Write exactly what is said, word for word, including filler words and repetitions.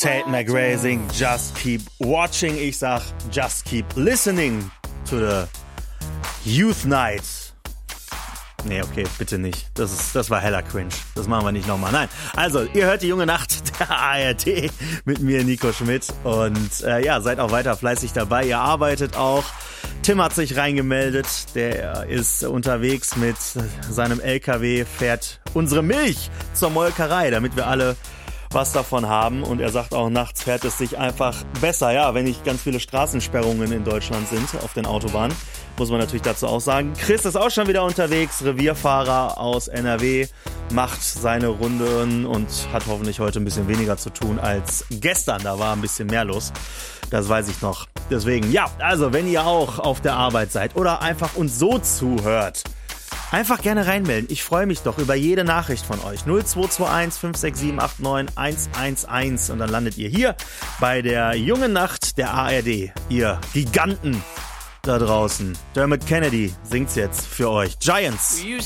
Tate McRae singt Just Keep Watching. Ich sag Just Keep Listening to the Youth Night. Nee, okay, bitte nicht. Das ist, das war heller Cringe. Das machen wir nicht nochmal. Nein. Also, ihr hört die junge Nacht der A R D mit mir, Nico Schmidt. Und äh, ja, seid auch weiter fleißig dabei. Ihr arbeitet auch. Tim hat sich reingemeldet. Der ist unterwegs mit seinem L K W, fährt unsere Milch zur Molkerei, damit wir alle was davon haben. Und er sagt auch, nachts fährt es sich einfach besser. Ja, wenn nicht ganz viele Straßensperrungen in Deutschland sind auf den Autobahnen, muss man natürlich dazu auch sagen. Chris ist auch schon wieder unterwegs, Revierfahrer aus N R W, macht seine Runden und hat hoffentlich heute ein bisschen weniger zu tun als gestern. Da war ein bisschen mehr los. Das weiß ich noch. Deswegen, ja, also wenn ihr auch auf der Arbeit seid oder einfach uns so zuhört, einfach gerne reinmelden. Ich freue mich doch über jede Nachricht von euch. null zwei zwei eins fünf sechs sieben acht neun eins eins eins und dann landet ihr hier bei der jungen Nacht der A R D. Ihr Giganten da draußen. Dermot Kennedy singt's jetzt für euch. Giants.